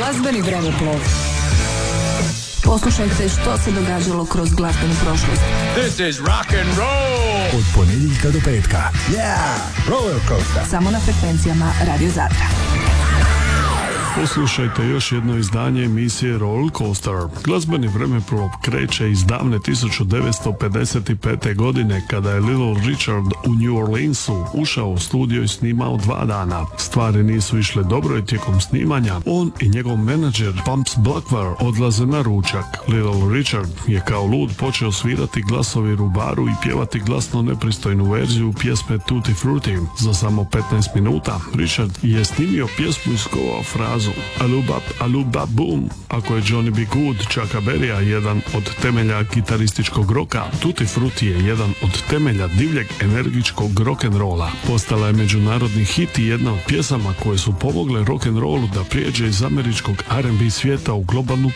Glazbeni vremeplov. Poslušajte što se događalo kroz glazbenu prošlost. This is rock and roll. Od ponedjeljka do petka. Yeah, roller coaster. Samo na frekvencijama Radio Zadra. Poslušajte još jedno izdanje emisije Roller Coaster. Glazbeni vremeplov kreće iz davne 1955. godine kada je Little Richard u New Orleansu ušao u studio i snimao 2 dana. Stvari nisu išle dobro i tijekom snimanja on i njegov menadžer Pumps Blackwell odlaze na ručak. Little Richard je kao lud počeo svirati glasovi rubaru i pjevati glasno nepristojnu verziju pjesme Tutti Frutti. Za samo 15 minuta Richard je snimio pjesmu i skovao frazu Alubab, alubab, boom. Ako je Johnny B. Good, Chucka Berrya jedan od temelja gitarističkog roka, Tutti Frutti je jedan od temelja divljeg energičkog rock'n'rolla. Postala je međunarodni hit i jedna od pjesama koje su pomogle rock'n'rollu da prijeđe iz američkog R&B svijeta u globalnu